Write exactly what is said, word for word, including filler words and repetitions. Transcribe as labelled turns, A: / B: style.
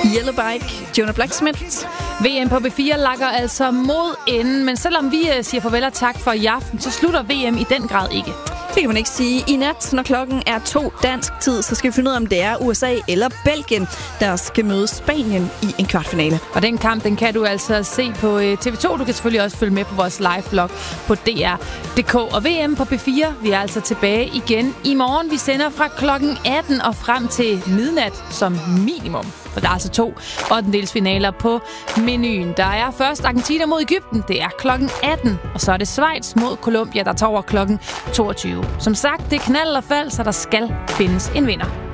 A: Yellow Bike, Jonah Blacksmith.
B: V M på B fire lakker altså mod enden, men selvom vi siger farvel og tak for i aften, så slutter V M i den grad ikke.
A: Det kan man ikke sige. I nat, når klokken er to dansk tid, så skal vi finde ud af, om det er U S A eller Belgien, der skal møde Spanien i en kvartfinale.
B: Og den kamp, den kan du altså se på T V to. Du kan selvfølgelig også følge med på vores live-blog på D R punktum D K. Og V M på B fire, vi er altså tilbage igen i morgen. Vi sender fra klokken atten og frem til midnat som minimum. For der er altså to ottendedelsfinaler på menuen. Der er først Argentina mod Egypten. Det er klokken atten. Og så er det Schweiz mod Colombia, der tager over klokken toogtyve. Som sagt, det er knald og fald, så der skal findes en vinder.